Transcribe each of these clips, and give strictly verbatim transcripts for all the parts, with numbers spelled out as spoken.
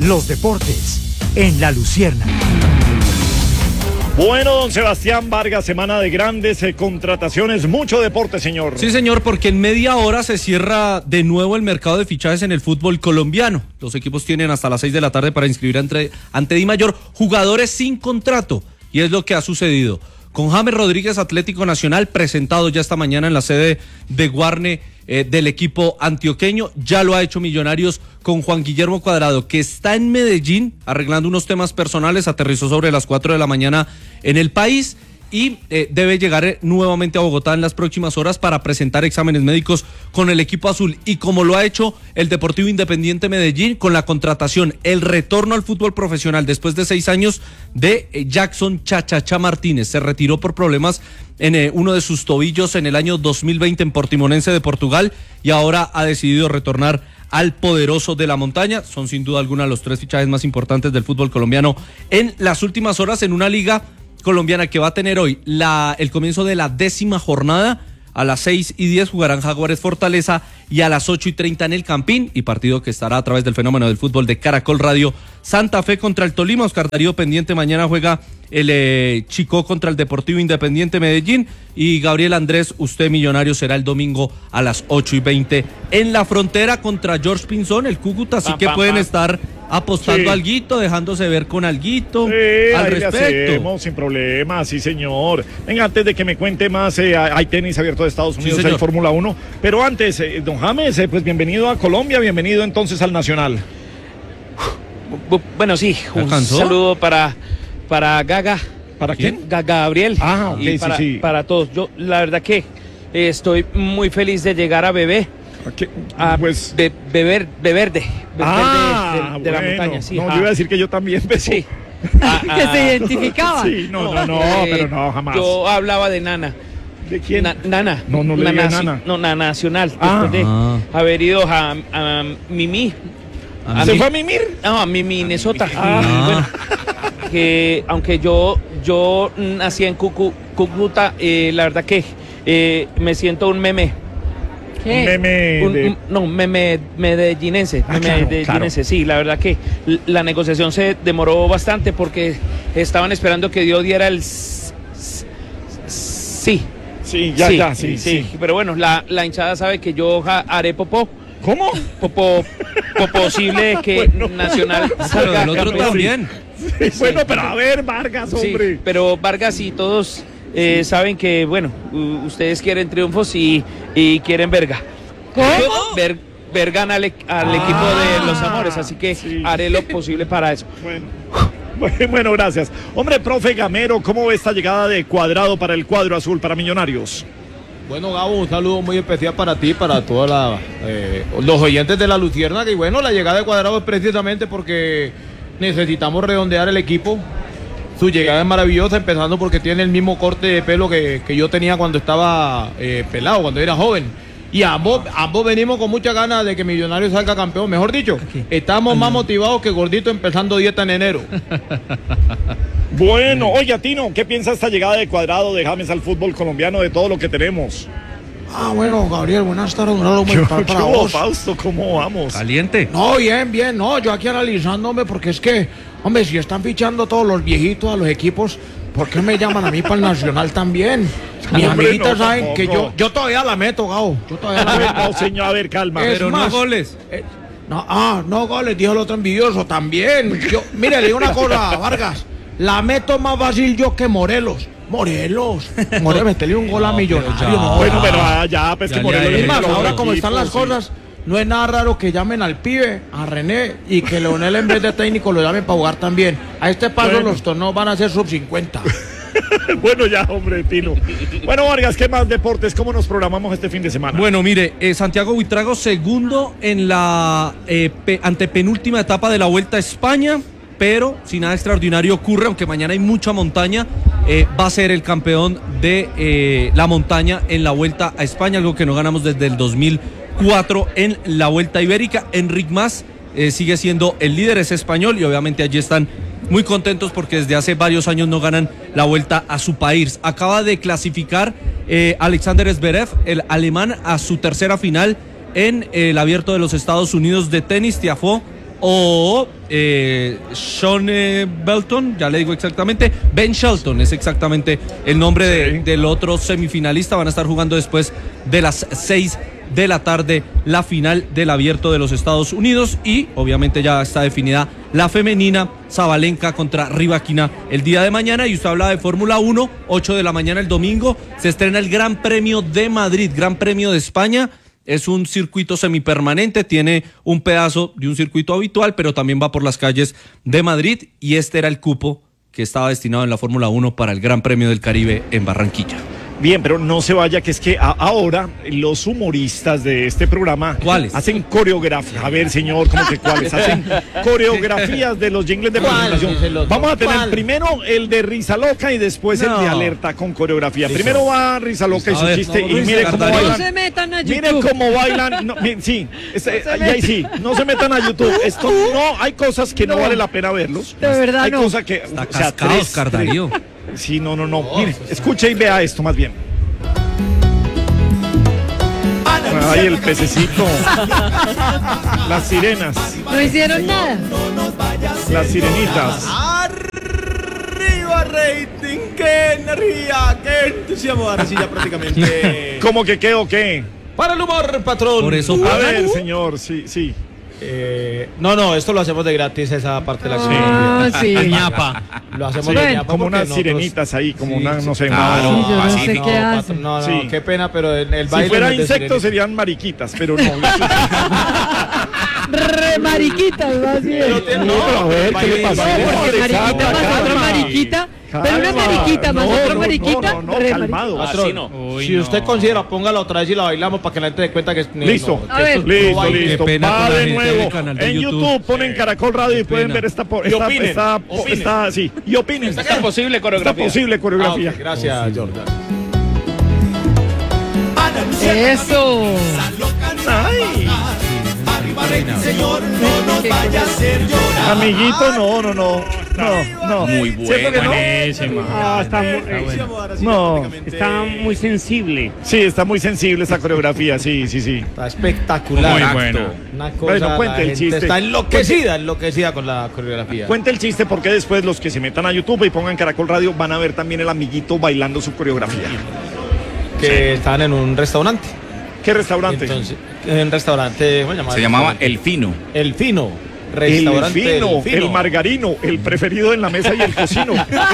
los deportes en La Lucierna. Bueno, don Sebastián Vargas, semana de grandes eh, contrataciones, mucho deporte, señor. Sí, señor, porque en media hora se cierra de nuevo el mercado de fichajes en el fútbol colombiano. Los equipos tienen hasta las seis de la tarde para inscribir ante, ante Di Mayor jugadores sin contrato, y es lo que ha sucedido. Con James Rodríguez, Atlético Nacional, presentado ya esta mañana en la sede de Guarne eh, del equipo antioqueño. Ya lo ha hecho Millonarios con Juan Guillermo Cuadrado, que está en Medellín arreglando unos temas personales, aterrizó sobre las cuatro de la mañana en el país y eh, debe llegar eh, nuevamente a Bogotá en las próximas horas para presentar exámenes médicos con el equipo azul, y como lo ha hecho el Deportivo Independiente Medellín con la contratación, el retorno al fútbol profesional después de seis años de eh, Jackson Chachacha Martínez. Se retiró por problemas en eh, uno de sus tobillos en el año dos mil veinte en Portimonense de Portugal y ahora ha decidido retornar al poderoso de la montaña. Son sin duda alguna los tres fichajes más importantes del fútbol colombiano en las últimas horas, en una liga colombiana que va a tener hoy la, el comienzo de la décima jornada. A las seis y diez jugarán Jaguares Fortaleza y a las ocho y treinta en el Campín, y partido que estará a través del fenómeno del fútbol de Caracol Radio, Santa Fe contra el Tolima. Oscar Darío pendiente, mañana juega el eh, Chicó contra el Deportivo Independiente Medellín, y Gabriel Andrés, usted Millonario, será el domingo a las ocho y veinte en la Frontera contra George Pinzón, el Cúcuta, así pa, que pa, pueden pa. estar apostando Sí. alguito, dejándose ver con alguito, Sí, al ahí le respecto. hacemos, sin problema, sí señor. Venga, antes de que me cuente más, eh, hay tenis abierto de Estados Unidos, Sí, hay señor. Fórmula uno, pero antes, eh, don James, eh, pues bienvenido a Colombia, bienvenido entonces al Nacional. Bu- Bueno, sí, un ¿Alcanzó? saludo para, para Gaga. ¿Para quién? Ga- Gabriel. Ah, ok, y sí, para, sí. para todos. Yo, la verdad que eh, estoy muy feliz de llegar a Bebé. ¿Qué? A Pues... Be- Beber, Beverde. Beverde Ah, de, de la bueno. montaña, sí. No, ah, yo iba a decir que yo también, pero... sí. Ah, que ah, se identificaba. Sí, no, no, no, eh, pero no, jamás. Yo hablaba de Nana. ¿De quién? Na- Nana. No, no le diga Nana. No, Nana Nacional. Ah. Después de Ah. haber ido a, a Mimi. A ¿Se mí- fue a mimir? No, a Mimi, Minnesota. Ah. Y bueno, que aunque yo yo nací en Cucu- Cúcuta, eh, la verdad que eh, me siento un meme. ¿Qué? Meme Un- de... un- no, meme medellinense. Ah, meme claro, medellinense, sí, la verdad que l- la negociación se demoró bastante porque estaban esperando que Dios diera el s- s- sí. Sí, ya, sí, ya, sí, sí. Pero bueno, la, la hinchada sabe que yo ja- haré popó. ¿Cómo? Popo, po- posible que Bueno. Nacional Pero salga del otro campeón. también. Sí, bueno, pero a ver, Vargas, Sí, hombre. pero Vargas y todos eh, saben que, bueno, u- ustedes quieren triunfos y, y quieren verga. ¿Cómo? Ver, vergan al, e- al Ah, equipo de los amores, así que sí. haré lo posible para eso. Bueno. Bueno, gracias. Hombre, profe Gamero, ¿cómo ve esta llegada de Cuadrado para el cuadro azul, para Millonarios? Bueno, Gabo, un saludo muy especial para ti, para todos eh, los oyentes de La Lucierna, que bueno, la llegada de Cuadrado es precisamente porque necesitamos redondear el equipo. Su llegada es maravillosa, empezando porque tiene el mismo corte de pelo que, que yo tenía cuando estaba eh, pelado, cuando era joven. Y ambos, ambos venimos con muchas ganas de que Millonarios salga campeón. Mejor dicho, estamos más motivados que Gordito empezando dieta en enero. Bueno, oye, Tino, ¿qué piensa esta llegada de Cuadrado, de James al fútbol colombiano, de todo lo que tenemos? Ah, bueno, Gabriel, buenas tardes, un saludo muy ¿Qué, especial qué para hubo, vos. Fausto? ¿Cómo vamos? Caliente. No, bien, bien, no, yo aquí analizándome porque es que, hombre, si están fichando todos los viejitos a los equipos, ¿por qué me llaman a mí para el Nacional también? Mis Hombre, amiguitas no, saben que yo, tampoco. yo todavía la meto, Gabo, yo todavía la meto. No, señor, a ver, calma. Es Pero no más, goles. eh, no, ah, no goles, dijo el otro envidioso también. Yo, mire, le digo una cosa, Vargas, la meto más fácil yo que Morelos. Morelos, Morelos, meterle un gol a No, pero Millonario. ya. no, Bueno, ah. pero ah, ya, pues Ya que le Morelos... hay- le Es más, metió ahora otro como están equipo, las sí. cosas, no es nada raro que llamen al pibe, a René, y que Leonel en vez de técnico lo llamen para jugar también. A este paso Bueno. los torneos van a ser sub cincuenta. Bueno, ya, hombre, Tino. Bueno, Vargas, ¿qué más deportes? ¿Cómo nos programamos este fin de semana? Bueno, mire, eh, Santiago Buitrago segundo en la eh, pe- antepenúltima etapa de la Vuelta a España, pero si nada extraordinario ocurre, aunque mañana hay mucha montaña, eh, va a ser el campeón de eh, la montaña en la Vuelta a España, algo que no ganamos desde el dos mil cuatro en la Vuelta Ibérica. Enric Mas eh, sigue siendo el líder, es español, y obviamente allí están muy contentos porque desde hace varios años no ganan la Vuelta a su país. Acaba de clasificar eh, Alexander Zverev, el alemán, a su tercera final en el Abierto de los Estados Unidos de tenis. Tiafoe o eh, Sean eh, Belton, ya le digo exactamente, Ben Shelton es exactamente el nombre de, Sí. del otro semifinalista. Van a estar jugando después de las seis de la tarde la final del Abierto de los Estados Unidos, y obviamente ya está definida la femenina, Sabalenka contra Rybakina el día de mañana. Y usted habla de Fórmula uno, ocho de la mañana el domingo se estrena el Gran Premio de Madrid, Gran Premio de España. Es un circuito semipermanente, tiene un pedazo de un circuito habitual, pero también va por las calles de Madrid, y este era el cupo que estaba destinado en la Fórmula uno para el Gran Premio del Caribe en Barranquilla. Bien, pero no se vaya, que es que a- ahora los humoristas de este programa ¿Cuáles? hacen coreografías. A ver, señor, ¿cómo que cuáles? Hacen coreografías de los jingles de ¿Cuál? presentación. Dice el otro. Vamos a tener ¿Cuál? primero el de Risa Loca y después el No. de Alerta con coreografía. Primero va Risa Loca y A su ver, chiste, no, y Risa mire cómo Cardario. bailan. No se metan a YouTube. Miren cómo bailan. No, mi- sí, es- eh, y ahí sí, no se metan a YouTube. Esto no, hay cosas que no, No. vale la pena verlos. De verdad hay no. cosas que. Está o sea, cascado, tres- Cardario. tres- Sí, no, no, no. Mire, escuche y vea esto más bien. Ay, el pececito. Las sirenas. No hicieron nada. Las sirenitas. Arriba rating, qué energía, qué entusiasmo. Ahora sí ya prácticamente. ¿Cómo que qué o qué? Para el humor, patrón. Por eso A pagan. ver, señor, sí, sí. Eh, no, no, esto lo hacemos de gratis, esa parte de la Ah, sí. Lo hacemos Sí, de ñapa como porque unas nosotros- sirenitas ahí, como Sí, una, sí, no sé, claro. una- Sí, yo no sé Pacífico. qué No, hacen. patrón, no, no, Sí. qué pena, pero en el baile. Si fuera no es de insectos sirenita. serían mariquitas, pero no. Re mariquitas, más bien. Pero tiene- No, pero a ver, ¿qué le No, pasó? porque mariquita Calma, más otra calma. mariquita. Pero una Calma. mariquita más No, otra no, mariquita. no, no, no, re calmado. mariquita. Así no. Si usted considera, póngala otra vez y la bailamos para que la gente dé cuenta que es. Listo, no, A que ver. esto es listo, puro baile. listo. Qué pena Va con la de gente nuevo. del canal de En YouTube. YouTube ponen Caracol Radio y Qué pueden pena. ver esta, por- Y esta, opinen, esta, opinen. esta- sí, y opinen. Está posible Está coreografía. posible Ah, coreografía. ok, gracias, Jordan. Eso. Ay, Qué cosa. amiguito, no, no, no, no, no. Muy ¿Cierto que no? Buenísimo. Ah, está, muy, No, está muy sensible. sí, está muy sensible esta coreografía, sí, sí, sí. Está espectacular. Muy Exacto. buena. Una cosa, Bueno, cuente la el gente chiste. Está enloquecida, enloquecida con la coreografía. Cuente el chiste porque después los que se metan a YouTube y pongan Caracol Radio van a ver también el amiguito bailando su coreografía. Que estaban en un restaurante. ¿Qué restaurante? Entonces, en un restaurante, ¿cómo se llamaba? Se llamaba El Fino. El Fino. El Restaurante fino, El Fino. el margarino, el preferido en la mesa y el cocino.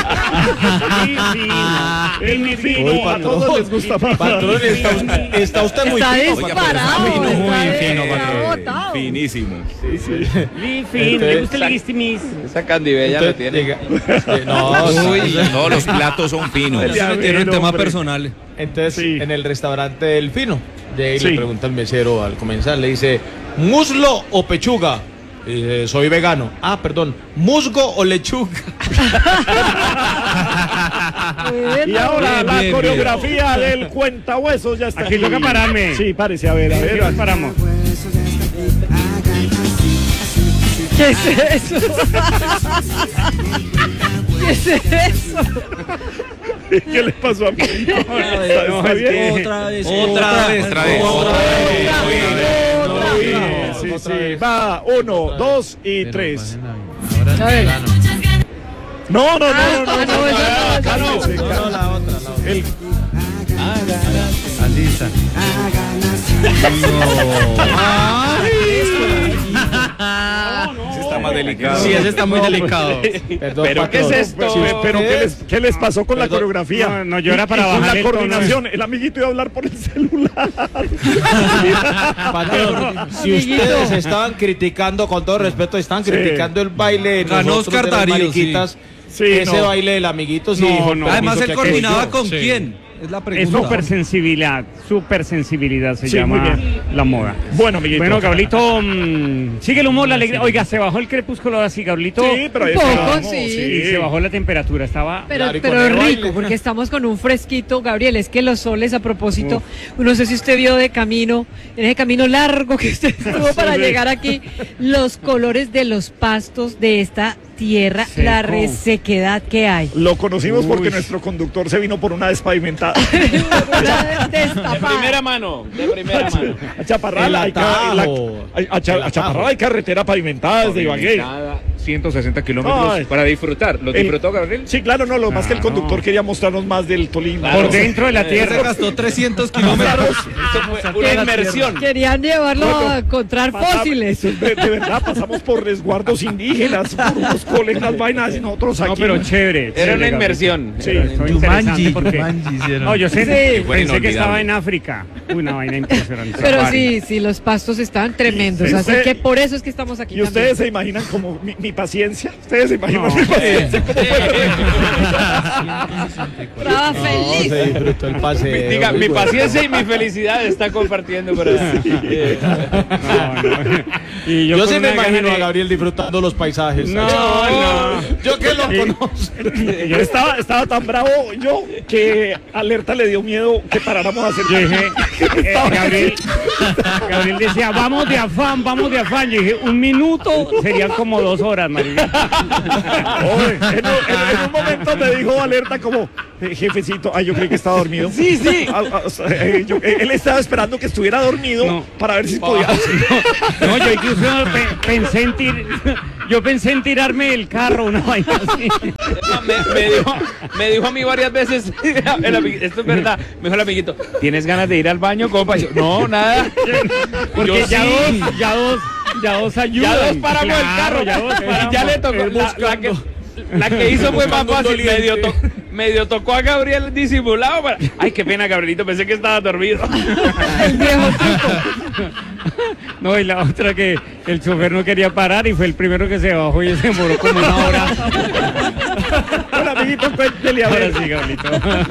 El fino, Uy, a patrón. todos les gusta más. Patrón, está usted, está usted muy Está fino. disparado. muy está fino, está patrón. botado. Finísimo. Muy fino, le gusta el guistimis. Esa candibella lo Entonces, tiene. llega- eh, no, Uy, sí. todos los platos son finos. El- Se metieron en Hombre. tema personal. Entonces, Sí. en el restaurante El Fino, llega y Sí. le pregunta al mesero al comenzar, le dice, ¿muslo o pechuga? Y dice, soy vegano. Ah, perdón, ¿musgo o lechuga? Y ahora Bien, la bien, coreografía del cuentahuesos ya está Aquí toca pararme. Sí, párese, a ver, a Aquí ver. nos paramos. ¿Qué es eso? ¿Qué es eso? ¿Qué le pasó a mí? ¿Está, no, está es bien? que- Otra vez, Otra vez, otra vez. otra vez. Otra vez. Sí, sí. Va, uno, dos y tres. A ver. No, no, no, no, Ah, no, no, no, esa no, esa cálmese, No, no, cálmese. la otra, la otra. El- Así está. Ese está más delicado. Sí, ese está muy delicado. Perdón, ¿Pero qué es patrón. esto? Si Pero, pero ¿qué, ustedes- les, ¿qué les pasó con la Perdón. coreografía? No, no, yo era Y- para y con bajar la el tono. coordinación. El amiguito iba a hablar por el celular. Patrón, si Amiguito. ustedes estaban criticando, con todo respeto, están Sí. criticando el baile de Ganó nosotros Oscar de las Darío, mariquitas, sí. Sí, ese no. baile del amiguito, sí. No, dijo, no. permiso, Además, que él aquí coordinaba yo. con Sí. quién. Es la Es pregunta. super sensibilidad, super sensibilidad se Sí, llama muy bien. la moda. Bueno, amiguito. Bueno, Gabrielito, mm, sigue el humor, la alegría. Oiga, se bajó el crepúsculo así, Gabrielito. Sí, pero ahí Un poco, estamos, sí. Y se bajó la temperatura, estaba... Pero, Claro, y con pero el rico, baile. porque estamos con un fresquito, Gabriel. Es que los soles, a propósito, no sé si usted vio de camino, en ese camino largo que usted estuvo para llegar aquí, los colores de los pastos de esta tierra, Seco. la resequedad que hay. Lo conocimos porque Uy. nuestro conductor se vino por una despavimentada. Una De destapada. primera mano, de primera mano. A Chaparral El hay, ca- la- atajo. hay- a, Cha- El a Chaparral atajo. hay carretera pavimentada desde Ibagué. Pavimentada, ciento sesenta kilómetros Ay. para disfrutar. ¿Lo El- disfrutó, Gabriel? Sí, claro, no, lo más que el Claro. conductor quería mostrarnos más del Tolima. Por No sé. dentro de la Se tierra. gastó trescientos kilómetros. Esto fue una inmersión. Querían llevarlo Bueno, a encontrar Pasamos- fósiles. De, de verdad, pasamos por resguardos indígenas, por unos colegas vainas y nosotros aquí. No, pero chévere. Era chévere, una Gabriel. inmersión. Sí. Pero fue interesante Jumanji, porque- Jumanji hicieron. No, yo sé, Sí. pensé Fue que inolvidable. estaba en África. Uy, una vaina impresionante. Pero Safari. sí, sí, los pastos están tremendos. Sí, Así usted- que por eso es que estamos aquí ¿Y ustedes también. se imaginan como mi, mi paciencia? ¿Ustedes se imaginan No. mi paciencia? ¿Cómo fue? Estaba No, feliz. se disfrutó el paseo. Diga, muy mi bueno. paciencia y mi felicidad está compartiendo, pero No, no. Y Yo, con sí me una imagino gana a de- Gabriel disfrutando los paisajes. No, no. Yo que lo Y- conozco. Yo estaba, estaba tan bravo yo que Alerta le dio miedo que paráramos a hacer. Yo dije, eh, Gabriel, Gabriel decía, vamos de afán, vamos de afán. Yo dije, un minuto serían como dos horas, marica. Oye, en, un, en- en un momento me dijo Alerta como, "Eh, jefecito, ay, yo creí que estaba dormido. Sí, sí. él estaba esperando que estuviera dormido No. para ver si podía. No, yo incluso pe- pensé en tir- yo pensé en tirarme del carro, una vaina así. me, me dijo, me dijo a mí varias veces, el amig- esto es verdad, me dijo el amiguito, ¿tienes ganas de ir al baño, compa? Yo, no, nada. Porque Yo ya sí. dos, ya dos, ya dos ayudan. Ya dos paramos el Claro, carro, ya dos paramos. y ya le tocó. Él La, la buscando. que, la que hizo fue más Buscando un fácil, medio, doliente. to- medio tocó a Gabriel disimulado. Para... Ay, qué pena, Gabrielito, pensé que estaba dormido. El viejo truco. No, y la otra que el chofer no quería parar y fue el primero que se bajó y se demoró como una hora. Hola, amiguito, cuéntele a Ahora ver. sí, Gablito.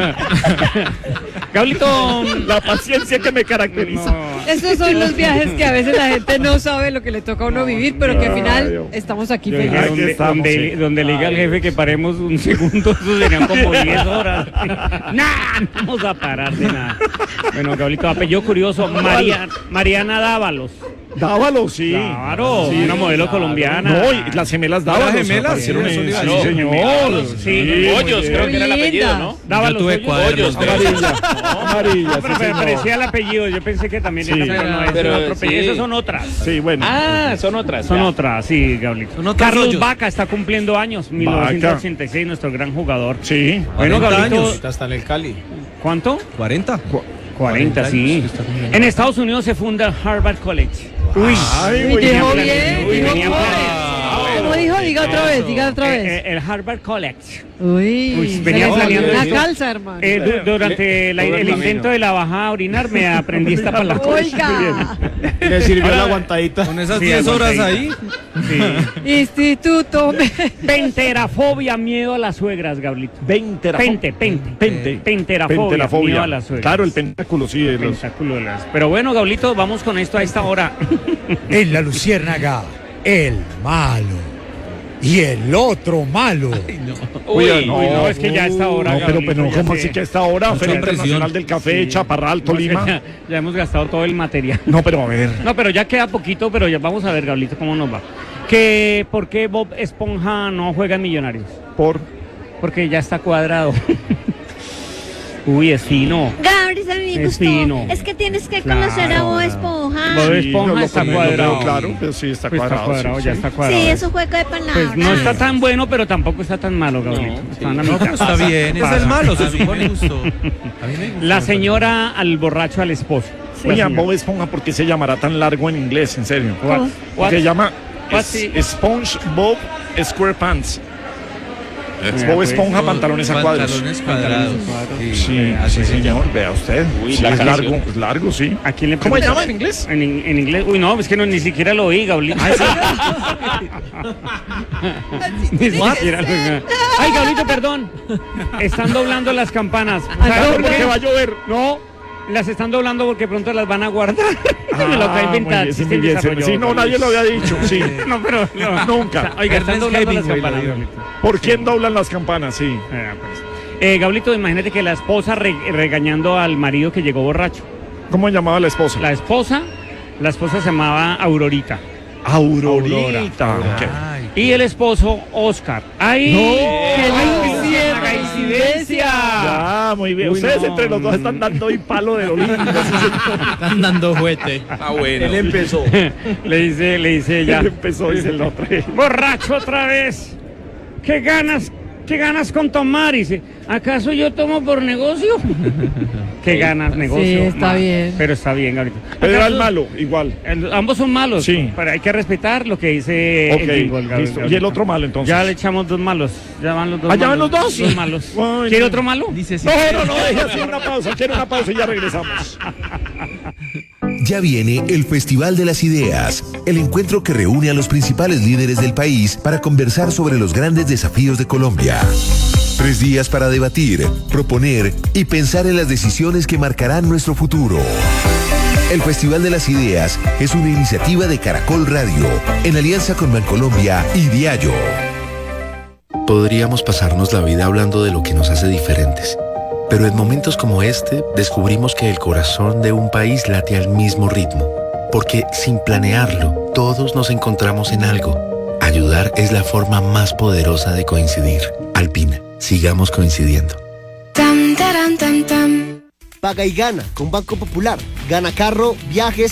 Gablito. La paciencia que me caracteriza. No. Esos son los viajes que a veces la gente no sabe lo que le toca a uno vivir, pero que al Ay, final Dios. estamos aquí Yo dije, felices. Aquí donde, estamos, donde, sí. donde le diga al jefe que paremos un segundo, eso serían como diez horas. Nah, no vamos a parar de nada. Bueno, Gablito, apellido curioso, María, Mariana Dávalos. Dávalos, sí. Claro, una modelo colombiana. No, y las gemelas Dávalos. ¿Las gemelas? aparecieron Sí, en- eso sí, iba a decir. señor. Sí, Hoyos, creo que era el apellido, ¿no? Dávalos. Yo tuve Hoyos. cuadernos de Amarilla. Amarilla, No, sí, pero me señor. parecía el apellido, yo pensé que también Sí. era, pero no, ese Pero, es otro sí. apellido. Esas son otras. Sí, bueno. Ah, son otras. Son ya. otras, sí, Gablito. Son otros Carlos hoyos. Vaca está cumpliendo años, mil novecientos ochenta y seis, nuestro gran jugador. Sí. Bueno, cuarenta Gablito, años. Ahorita está en el Cali. ¿cuánto? ¿cuarenta? cuarenta, sí. En Estados Unidos se funda Harvard College. Uy, Ay, Uy, güey, dijo venía bien, Uy, dijo venía bien. planeado. ¿Cómo dijo? Diga otra vez, diga otra Eh, vez. eh, el Harvard College. Uy, Uy, se venía le salió planeando una eso. calza, hermano. Eh, du- durante la- todo el el camino. intento de la bajada a orinar me aprendí esta palabra. Oiga, Le sirvió la aguantadita. Con esas Sí, diez horas ahí. aguantadita. Sí. instituto. Penterafobia, miedo a las suegras, Gablito. Veinte. Pente, pente. Pente. Penterafobia, Penterafobia. miedo a las suegras. Claro, el pentáculo, sí. de los- Pentáculo de las- Pero bueno, Gablito, vamos con esto a esta hora. En la Luciérnaga, el malo. Y el otro malo. Uy, Uy, Uy, no, es que ya a esta hora, No, pero, Gablito, pero ya ¿cómo se- así que a esta hora? Mucha Feria presión. Internacional del Café, Sí. Chaparral, No, es que Tolima. Ya, ya hemos gastado todo el material. No, pero a ver. No, pero ya queda poquito, pero ya vamos a ver, Gablito, cómo nos va. Que, ¿por qué Bob Esponja no juega en Millonarios? Por. Porque ya está cuadrado. Uy, es fino. Gabriel, a mí me Es gustó. fino. Es que tienes que Claro. conocer a Bob Esponja. Bob Sí, Esponja no lo está conozco, cuadrado. pero claro, pero sí está Pues está cuadrado. cuadrado, sí, ya sí. está cuadrado. Sí, es un juego de palabras. Pues no está tan bueno, pero tampoco está tan malo, Gabriel. Están a No, mitad. pero está bien. Es Pasa. el malo, se A mí me supone. gustó. A mí me gustó. La señora al borracho al esposo. La Oiga, señora. Bob Esponja, ¿por qué se llamará tan largo en inglés? En serio. What? What? Porque se llama What? es- Sponge Bob Squarepants. Es Bob pues, Esponja, pantalones a cuadros. Pantalones cuadrados. Sí, así señor, vea usted. Uy, Sí, la es canción. largo, es largo, sí. ¿A quién le ¿Cómo se pregunta? llama en inglés? En, in- en inglés. Uy, no, es que no, ni siquiera lo oí, Gablito. Ni siquiera lo oí. Ay, Gablito, perdón. Están doblando las campanas. ¿Sabes por ¿Por qué qué? va a llover? No, las están doblando porque pronto las van a guardar. lo que Ah, ha inventado. muy bien, sí, existe muy bien, en desarrollo, sí, no, Gablito. nadie lo había dicho, sí. No, pero no. Nunca. Oiga, están Ernest doblando las Hemingway lo campanas, dijo. Gablito. ¿Por quién doblan las campanas? Sí. Eh, pues. Eh, Gablito, imagínate que la esposa re- regañando al marido que llegó borracho. ¿Cómo llamaba la esposa? La esposa, la esposa se llamaba Aurorita. Aurorita. Aurora. Y el esposo, Oscar. ¡Ay! ¡Qué ¡Ay, coincidencia! Ya, muy bien. Uy, Ustedes no. entre los dos están dando hoy palo de lindo. Están dando juguete. Ah, bueno. Él empezó. Le dice, le dice ella. Él empezó, dice el otro. Borracho otra vez. ¿Qué ganas? ¿Qué ganas con tomar? Y dice, ¿acaso yo tomo por negocio? ¿Qué ganas, negocio? Sí, está Ma- bien. Pero está bien ahorita. Pero era el ¿Acaso- malo, igual. el- ambos son malos, Sí. pero hay que respetar lo que dice Ok, el jingle, Gabriel. listo. Y el otro malo, entonces. Ya le echamos dos malos. Ya van los dos ¿Ah, ya van malos. los dos? Dos malos. Ay, ¿Quiere no. otro malo? Dice sí. No, no, no, deje así una pausa. Quiero una pausa y ya regresamos. Ya viene el Festival de las Ideas, el encuentro que reúne a los principales líderes del país para conversar sobre los grandes desafíos de Colombia. Tres días para debatir, proponer y pensar en las decisiones que marcarán nuestro futuro. El Festival de las Ideas es una iniciativa de Caracol Radio, en alianza con Bancolombia y Diallo. Podríamos pasarnos la vida hablando de lo que nos hace diferentes. Pero en momentos como este, descubrimos que el corazón de un país late al mismo ritmo. Porque sin planearlo, todos nos encontramos en algo. Ayudar es la forma más poderosa de coincidir. Alpina, sigamos coincidiendo. Paga y gana con Banco Popular. Gana carro, viajes